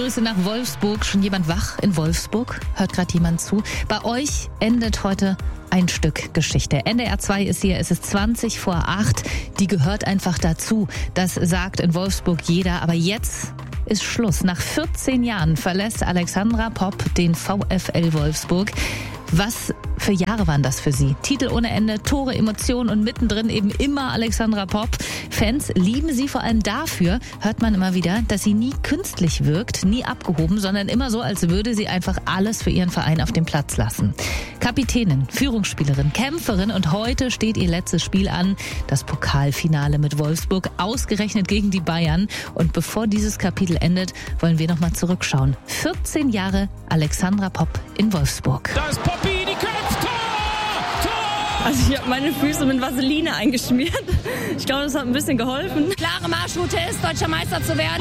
Grüße nach Wolfsburg. Schon jemand wach in Wolfsburg? Hört gerade jemand zu? Bei euch endet heute ein Stück Geschichte. NDR 2 ist hier, es ist 20:08. Die gehört einfach dazu. Das sagt in Wolfsburg jeder. Aber jetzt ist Schluss. Nach 14 Jahren verlässt Alexandra Popp den VfL Wolfsburg. Was für Jahre waren das für sie? Titel ohne Ende, Tore, Emotionen und mittendrin eben immer Alexandra Popp. Fans lieben sie vor allem dafür, hört man immer wieder, dass sie nie künstlich wirkt, nie abgehoben, sondern immer so, als würde sie einfach alles für ihren Verein auf dem Platz lassen. Kapitänin, Führungsspielerin, Kämpferin und heute steht ihr letztes Spiel an, das Pokalfinale mit Wolfsburg, ausgerechnet gegen die Bayern. Und bevor dieses Kapitel endet, wollen wir nochmal zurückschauen. 14 Jahre Alexandra Popp in Wolfsburg. Da ist Poppi, die köpft, Tor! Also ich habe meine Füße mit Vaseline eingeschmiert. Ich glaube, das hat ein bisschen geholfen. Klare Marschroute ist, deutscher Meister zu werden.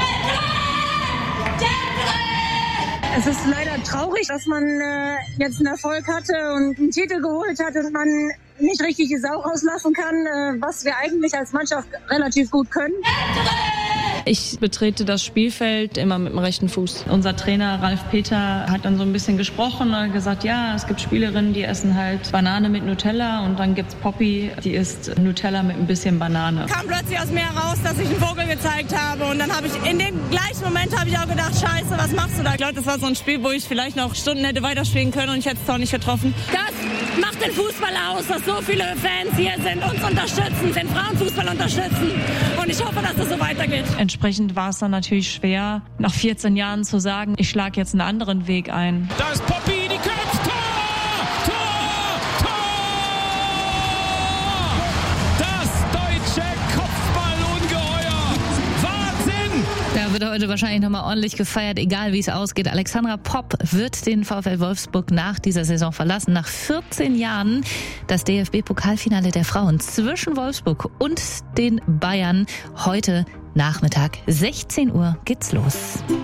Es ist leider traurig, dass man jetzt einen Erfolg hatte und einen Titel geholt hat und man nicht richtig die Sau rauslassen kann, was wir eigentlich als Mannschaft relativ gut können. Ich betrete das Spielfeld immer mit dem rechten Fuß. Unser Trainer Ralf Peter hat dann so ein bisschen gesprochen und hat gesagt, ja, es gibt Spielerinnen, die essen halt Banane mit Nutella und dann gibt's Poppi, die isst Nutella mit ein bisschen Banane. Kam plötzlich aus mir heraus, dass ich einen Vogel gezeigt habe und dann habe ich in dem gleichen Moment habe ich auch gedacht, scheiße, was machst du da? Ich glaube, das war so ein Spiel, wo ich vielleicht noch Stunden hätte weiterspielen können und ich hätte es auch nicht getroffen. Das macht den Fußball aus, dass so viele Fans hier sind, uns unterstützen, den Frauenfußball unterstützen und ich hoffe, dass das so weitergeht. Entsprechend war es dann natürlich schwer, nach 14 Jahren zu sagen, ich schlage jetzt einen anderen Weg ein. Da ist Poppi, die köpft, Tor! Tor! Tor! Das deutsche Kopfballungeheuer! Wahnsinn! Da wird heute wahrscheinlich nochmal ordentlich gefeiert, egal wie es ausgeht. Alexandra Popp wird den VfL Wolfsburg nach dieser Saison verlassen. Nach 14 Jahren das DFB-Pokalfinale der Frauen zwischen Wolfsburg und den Bayern. Heute Nachmittag, 16 Uhr geht's los.